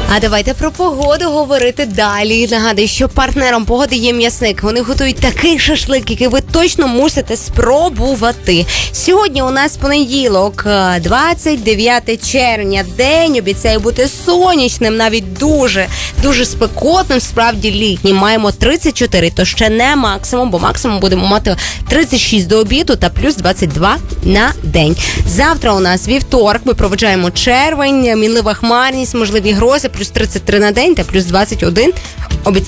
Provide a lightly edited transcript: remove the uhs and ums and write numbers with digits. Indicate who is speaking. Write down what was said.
Speaker 1: А давайте про погоду говорити далі. Нагадую, що партнером погоди є М'ясник. Вони готують такий шашлик, який ви точно мусите спробувати. Сьогодні у нас понеділок, 29 червня. День обіцяє бути сонячним, навіть дуже спекотним, справді літнім. Маємо 34, то ще не максимум, бо максимум будемо мати 36 до обіду та плюс 22 на день. Завтра у нас вівторок, ми проведжаємо червень, мінлива хмарність, можливі грози, плюс 33 на день та плюс 21.